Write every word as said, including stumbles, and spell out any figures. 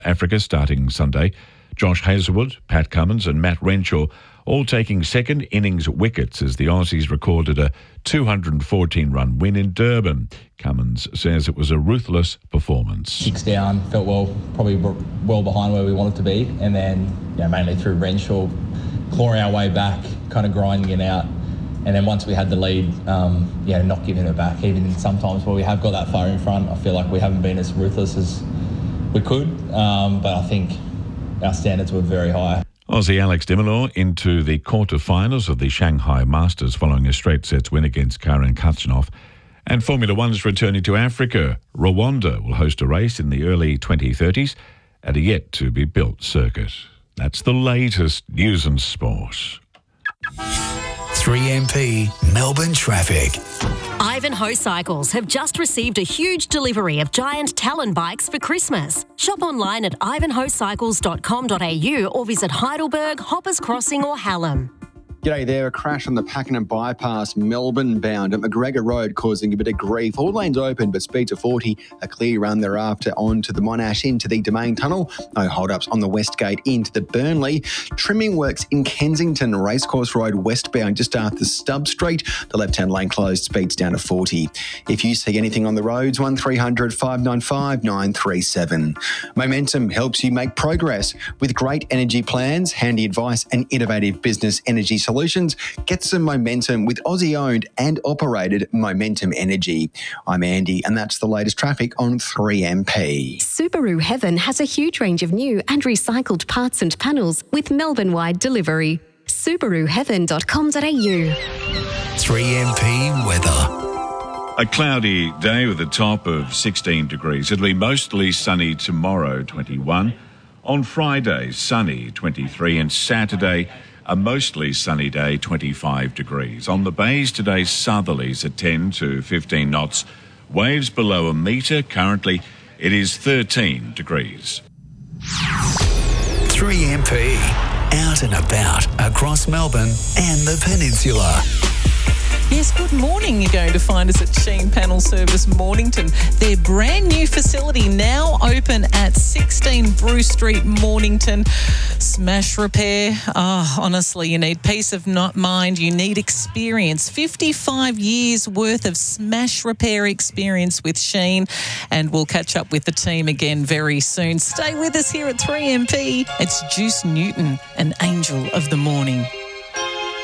Africa starting Sunday. Josh Hazlewood, Pat Cummins and Matt Renshaw all taking second innings wickets as the Aussies recorded a two hundred fourteen run win in Durban. Cummins says it was a ruthless performance. Six down, felt well, probably well behind where we wanted to be, and then you know, mainly through Renshaw, clawing our way back, kind of grinding it out. And then once we had the lead, um, yeah, not giving it back. Even sometimes where we have got that far in front, I feel like we haven't been as ruthless as we could, um, but I think our standards were very high. Aussie Alex de Minaur into the quarter-finals of the Shanghai Masters following a straight sets win against Karen Khachanov. And Formula One is returning to Africa. Rwanda will host a race in the early twenty thirties at a yet-to-be-built circuit. That's the latest news and sport. three M P Melbourne traffic. Ivanhoe Cycles have just received a huge delivery of giant Talon bikes for Christmas. Shop online at ivanhoe cycles dot com dot a u or visit Heidelberg, Hoppers Crossing or Hallam. G'day there. A crash on the Pakenham bypass, Melbourne bound at McGregor Road, causing a bit of grief. All lanes open, but speeds of forty. A clear run thereafter onto the Monash into the Domain Tunnel. No hold-ups on the West Gate into the Burnley. Trimming works in Kensington, Racecourse Road westbound just after Stubb Street. The left-hand lane closed, speeds down to forty. If you see anything on the roads, one three hundred five nine five nine three seven. Momentum helps you make progress with great energy plans, handy advice and innovative business energy solutions. Solutions. Get some momentum with Aussie-owned and operated Momentum Energy. I'm Andy, and that's the latest traffic on three M P. Subaru Heaven has a huge range of new and recycled parts and panels with Melbourne-wide delivery. subaru heaven dot com dot a u. three M P weather. A cloudy day with a top of sixteen degrees. It'll be mostly sunny tomorrow, twenty-one. On Friday, sunny, twenty-three. And Saturday, a mostly sunny day, twenty-five degrees. On the bays today, southerlies at ten to fifteen knots. Waves below a metre. Currently, it is thirteen degrees. three M P, out and about across Melbourne and the Peninsula. Yes, good morning. You're going to find us at Sheen Panel Service Mornington. Their brand new facility now open at sixteen Bruce Street, Mornington. Smash repair. Oh, honestly, you need peace of mind. You need experience. fifty-five years worth of smash repair experience with Sheen. And we'll catch up with the team again very soon. Stay with us here at three M P. It's Juice Newton, an angel of the morning.